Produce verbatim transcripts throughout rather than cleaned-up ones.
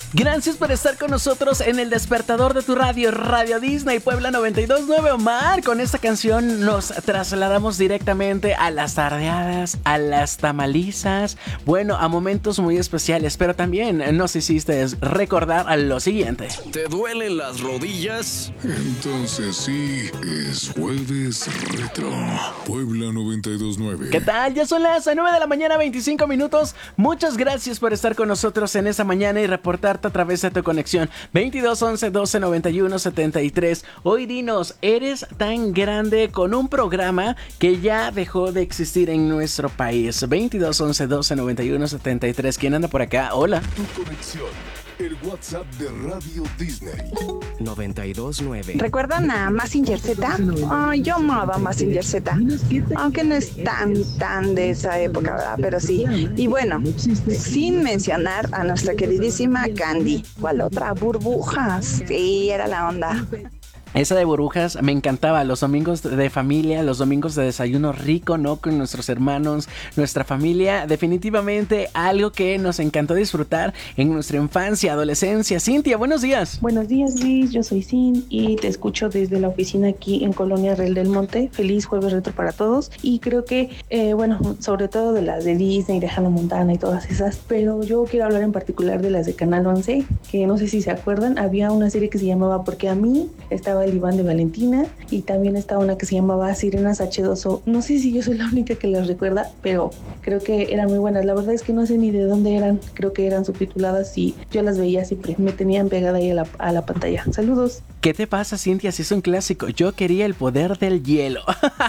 Gracias por estar con nosotros en el despertador de tu radio, Radio Disney Puebla noventa y dos punto nueve. Omar, con esta canción nos trasladamos directamente a las tardeadas, a las tamalizas, bueno, a momentos muy especiales, pero también nos hiciste recordar a lo siguiente. ¿Te duelen las rodillas? Entonces sí, es Jueves Retro. Puebla noventa y dos punto nueve. ¿Qué tal? Ya son las nueve de la mañana, veinticinco minutos. Muchas gracias por estar con nosotros en esta mañana y reportarte a través de tu conexión veintidós once doce noventa y uno setenta y tres. Hoy dinos, ¿eres tan grande con un programa que ya dejó de existir en nuestro país? veintidós once doce noventa y uno setenta y tres. ¿Quién anda por acá? Hola. Tu conexión, el WhatsApp de Radio Disney. noventa y dos punto nueve. ¿Recuerdan a Mazinger Z? Ay, yo amaba a Mazinger Z. Aunque no es tan, tan de esa época, ¿verdad? Pero sí. Y bueno, sin mencionar a nuestra queridísima Candy. ¿Cuál otra? Burbujas. Sí, era la onda. Esa de burbujas me encantaba, los domingos de familia, los domingos de desayuno rico, ¿no? Con nuestros hermanos, nuestra familia, definitivamente algo que nos encantó disfrutar en nuestra infancia, adolescencia. Cintia, buenos días. Buenos días, Luis, yo soy Cin y te escucho desde la oficina aquí en Colonia Real del Monte. Feliz Jueves Retro para todos y creo que, eh, bueno, sobre todo de las de Disney, de Hannah Montana y todas esas, pero yo quiero hablar en particular de las de Canal once, que no sé si se acuerdan, había una serie que se llamaba Porque a mí estaba el Iván de Valentina y también estaba una que se llamaba Sirenas hache dos o. No sé si yo soy la única que las recuerda, pero creo que eran muy buenas. La verdad es que no sé ni de dónde eran, creo que eran subtituladas y yo las veía siempre, me tenían pegada ahí a la, a la pantalla. Saludos. ¿Qué te pasa, Cintia? Si es un clásico. Yo quería el poder del hielo.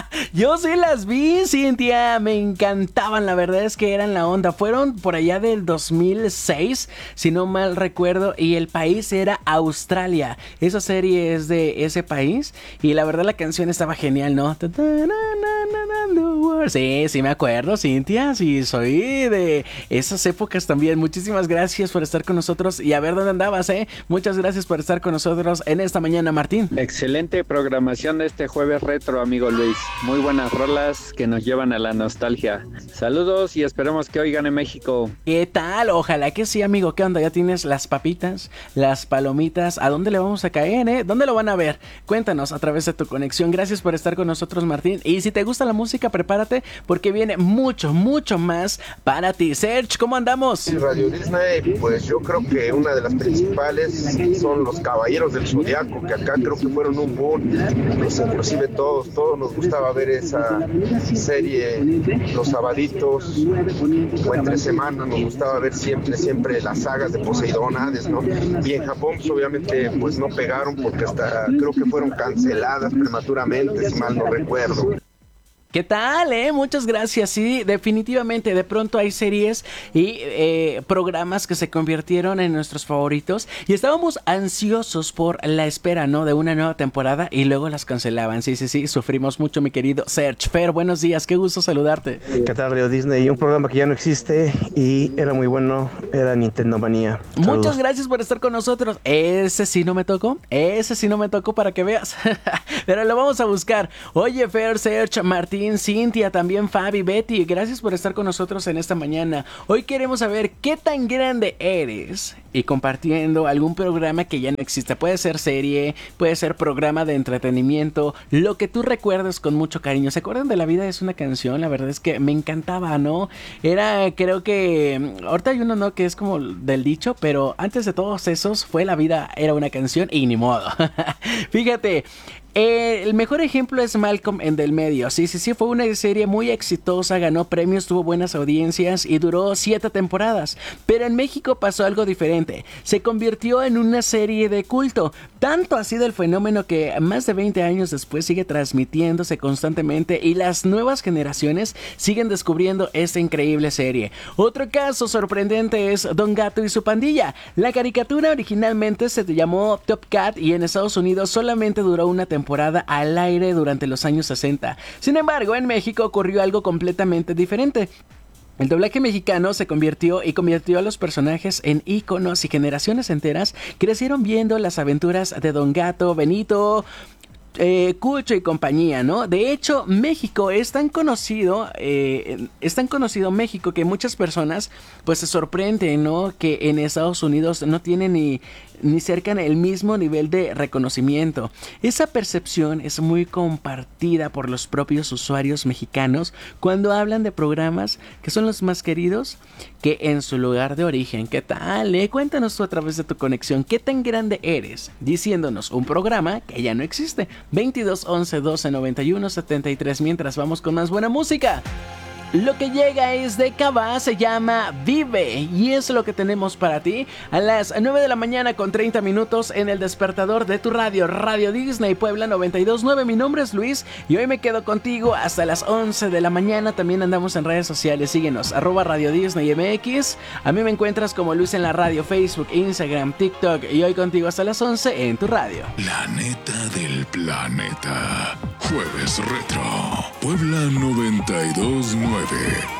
Yo sí las vi, Cintia. Me encantaban. La verdad es que eran la onda. Fueron por allá del dos mil seis, si no mal recuerdo. Y el país era Australia. Esa serie es de ese país. Y la verdad la canción estaba genial, ¿no? Sí, sí me acuerdo, Cintia. Sí, soy de esas épocas también. Muchísimas gracias por estar con nosotros. Y a ver dónde andabas, ¿eh? Muchas gracias por estar con nosotros en esta mañana, Martín. Excelente programación de este Jueves Retro, amigo Luis. Muy buenas rolas que nos llevan a la nostalgia. Saludos y esperemos que hoy gane México. ¿Qué tal? Ojalá que sí, amigo. ¿Qué onda? Ya tienes las papitas, las palomitas. ¿A dónde le vamos a caer, eh? ¿Dónde lo van a ver? Cuéntanos a través de tu conexión. Gracias por estar con nosotros, Martín. Y si te gusta la música, prepárate porque viene mucho, mucho más para ti. Serge, ¿cómo andamos? Radio Disney, pues yo creo que una de las principales son los Caballeros del Zodiaco, que acá creo que fueron un boom. Pues inclusive todos, todos nos gustaba ver esa serie los sabaditos o entre semanas. Nos gustaba ver siempre, siempre las sagas de Poseidón, Hades, ¿no? Y en Japón, pues, obviamente, pues no pegaron porque hasta creo que fueron canceladas prematuramente, si mal no recuerdo. ¿Qué tal, eh? Muchas gracias. Sí, definitivamente, de pronto hay series y eh, programas que se convirtieron en nuestros favoritos y estábamos ansiosos por la espera, ¿no? De una nueva temporada y luego las cancelaban. Sí, sí, sí, sufrimos mucho, mi querido Serge. Fer, buenos días, qué gusto saludarte. ¿Qué tal, Radio Disney? Un programa que ya no existe y era muy bueno, era Nintendo Manía. Saludos. Muchas gracias por estar con nosotros. Ese sí no me tocó, ese sí no me tocó para que veas. Pero lo vamos a buscar. Oye, Fer, Serge, Martín, Cintia, también Fabi, Betty, gracias por estar con nosotros en esta mañana. Hoy queremos saber qué tan grande eres y compartiendo algún programa que ya no existe. Puede ser serie, puede ser programa de entretenimiento, lo que tú recuerdes con mucho cariño. ¿Se acuerdan de La Vida es una canción? La verdad es que me encantaba, ¿no? Era, creo que, ahorita hay uno, ¿no? Que es como del dicho, pero antes de todos esos fue La Vida era una canción y ni modo. Fíjate. Eh, el mejor ejemplo es Malcolm en Del Medio. Sí, sí, sí, fue una serie muy exitosa, ganó premios, tuvo buenas audiencias y duró siete temporadas. Pero en México pasó algo diferente. Se convirtió en una serie de culto. Tanto ha sido el fenómeno que más de veinte años después sigue transmitiéndose constantemente y las nuevas generaciones siguen descubriendo esta increíble serie. Otro caso sorprendente es Don Gato y su pandilla. La caricatura originalmente se llamó Top Cat y en Estados Unidos solamente duró una temporada temporada al aire durante los años sesenta. Sin embargo, en México ocurrió algo completamente diferente. El doblaje mexicano se convirtió y convirtió a los personajes en íconos y generaciones enteras crecieron viendo las aventuras de Don Gato, Benito, Eh, Cucho y compañía, ¿no? De hecho, México es tan conocido, eh, es tan conocido México que muchas personas pues se sorprenden, ¿no? Que en Estados Unidos no tienen ni, ni cerca el mismo nivel de reconocimiento. Esa percepción es muy compartida por los propios usuarios mexicanos cuando hablan de programas que son los más queridos que en su lugar de origen. ¿Qué tal? Eh? Cuéntanos tú a través de tu conexión, ¿qué tan grande eres? Diciéndonos un programa que ya no existe. veintidós once doce noventa y uno setenta y tres. Mientras vamos con más buena música. Lo que llega es de Cabá, se llama Vive, y es lo que tenemos para ti a las nueve de la mañana con treinta minutos en el despertador de tu radio, Radio Disney Puebla noventa y dos punto nueve. Mi nombre es Luis y hoy me quedo contigo hasta las once de la mañana. También andamos en redes sociales, síguenos, arroba Radio Disney M X. A mí me encuentras como Luis en la radio, Facebook, Instagram, TikTok, y hoy contigo hasta las once en tu radio. La neta del planeta. Jueves Retro. Puebla noventa y dos punto nueve.